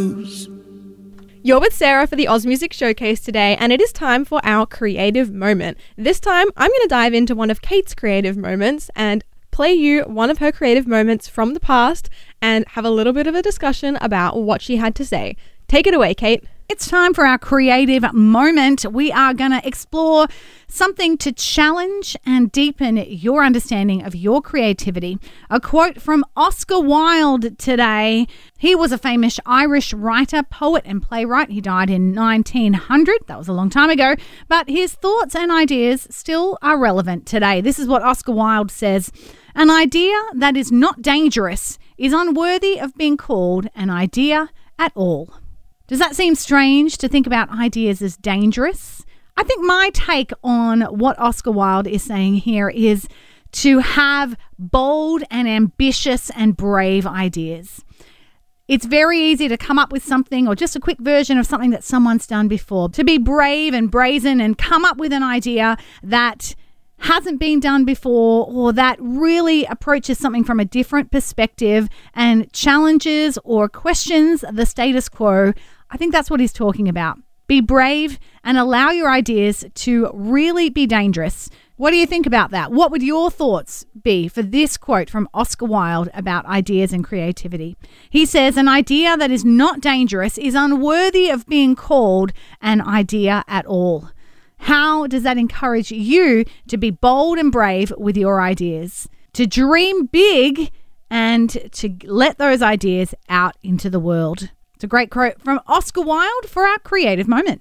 blues. You're with Sarah for the Oz Music Showcase today, and it is time for our creative moment. This time, I'm going to dive into one of Kate's creative moments and play you one of her creative moments from the past and have a little bit of a discussion about what she had to say. Take it away, Kate. It's time for our creative moment. We are going to explore something to challenge and deepen your understanding of your creativity. A quote from Oscar Wilde today. He was a famous Irish writer, poet and playwright. He died in 1900. That was a long time ago. But his thoughts and ideas still are relevant today. This is what Oscar Wilde says. An idea that is not dangerous is unworthy of being called an idea at all. Does that seem strange to think about ideas as dangerous? I think my take on what Oscar Wilde is saying here is to have bold and ambitious and brave ideas. It's very easy to come up with something or just a quick version of something that someone's done before. To be brave and brazen and come up with an idea that hasn't been done before or that really approaches something from a different perspective and challenges or questions the status quo. I think that's what he's talking about. Be brave and allow your ideas to really be dangerous. What do you think about that? What would your thoughts be for this quote from Oscar Wilde about ideas and creativity? He says, an idea that is not dangerous is unworthy of being called an idea at all. How does that encourage you to be bold and brave with your ideas, to dream big and to let those ideas out into the world? It's a great quote from Oscar Wilde for our creative moment.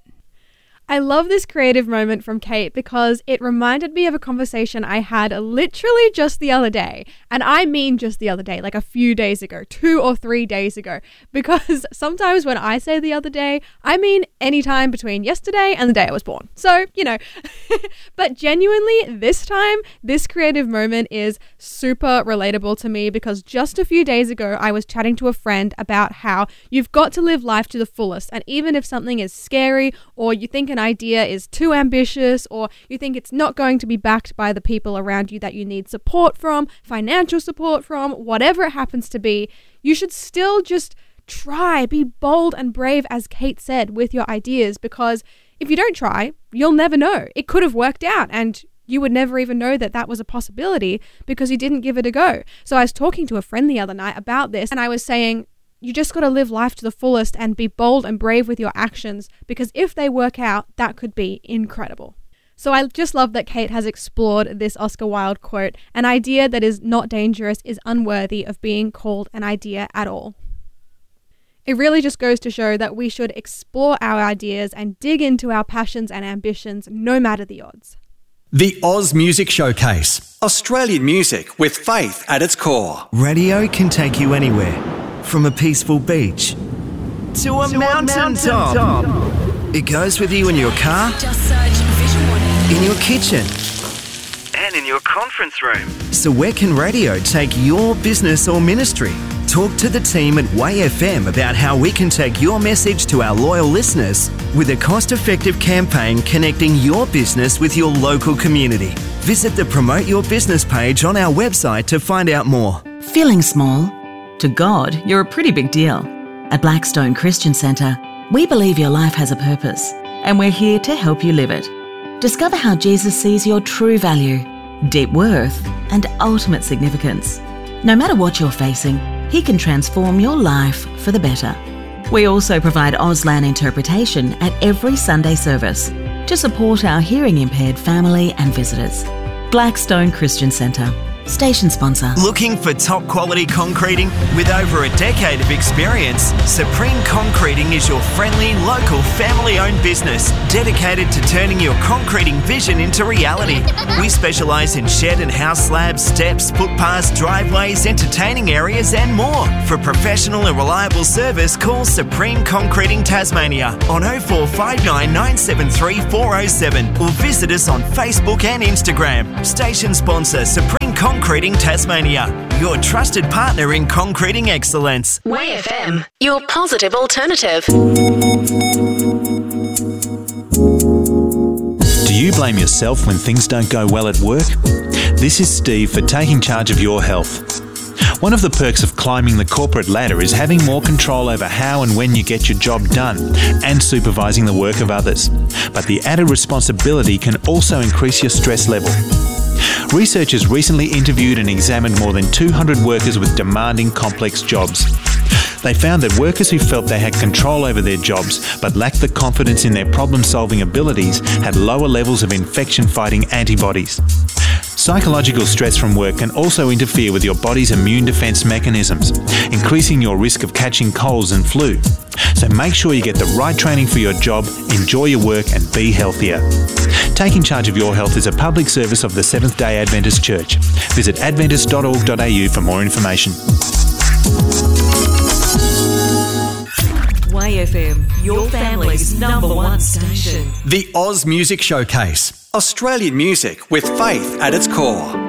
I love this creative moment from Kate because it reminded me of a conversation I had literally just the other day. And I mean just the other day, like a few days ago, 2 or 3 days ago. Because sometimes when I say the other day, I mean any time between yesterday and the day I was born. So, but genuinely this time, this creative moment is super relatable to me because just a few days ago, I was chatting to a friend about how you've got to live life to the fullest. And even if something is scary or you think an idea is too ambitious or you think it's not going to be backed by the people around you that you need support from, financial support from, whatever it happens to be, you should still just try, be bold and brave, as Kate said, with your ideas, because if you don't try, you'll never know. It could have worked out and you would never even know that that was a possibility because you didn't give it a go. So I was talking to a friend the other night about this and I was saying, you just got to live life to the fullest and be bold and brave with your actions because if they work out, that could be incredible. So I just love that Kate has explored this Oscar Wilde quote, an idea that is not dangerous is unworthy of being called an idea at all. It really just goes to show that we should explore our ideas and dig into our passions and ambitions no matter the odds. The Oz Music Showcase. Australian music with faith at its core. Radio can take you anywhere. From a peaceful beach to a mountain top. It goes with you in your car, Just search Vision Warning. in your kitchen, And in your conference room. So where can radio take your business or ministry? Talk to the team at Way FM about how we can take your message to our loyal listeners with a cost-effective campaign connecting your business with your local community. Visit the Promote Your Business page on our website to find out more. Feeling small? To God, you're a pretty big deal. At Blackstone Christian Centre, we believe your life has a purpose, and we're here to help you live it. Discover how Jesus sees your true value, deep worth, and ultimate significance. No matter what you're facing, He can transform your life for the better. We also provide Auslan interpretation at every Sunday service to support our hearing impaired family and visitors. Blackstone Christian Centre. Station sponsor. Looking for top quality concreting? With over a decade of experience, Supreme Concreting is your friendly, local, family-owned business dedicated to turning your concreting vision into reality. We specialise in shed and house slabs, steps, footpaths, driveways, entertaining areas and more. For professional and reliable service, call Supreme Concreting Tasmania on 0459 973 407 or visit us on Facebook and Instagram. Station sponsor Supreme Concreting Tasmania, your trusted partner in concreting excellence. Way FM, your positive alternative. Do you blame yourself when things don't go well at work? This is Steve for Taking Charge of Your Health. One of the perks of climbing the corporate ladder is having more control over how and when you get your job done and supervising the work of others. But the added responsibility can also increase your stress level. Researchers recently interviewed and examined more than 200 workers with demanding, complex jobs. They found that workers who felt they had control over their jobs but lacked the confidence in their problem-solving abilities had lower levels of infection-fighting antibodies. Psychological stress from work can also interfere with your body's immune defence mechanisms, increasing your risk of catching colds and flu. So make sure you get the right training for your job, enjoy your work and be healthier. Taking charge of your health is a public service of the Seventh-day Adventist Church. Visit adventist.org.au for more information. YFM, your family's #1 station. The Oz Music Showcase. Australian music with faith at its core.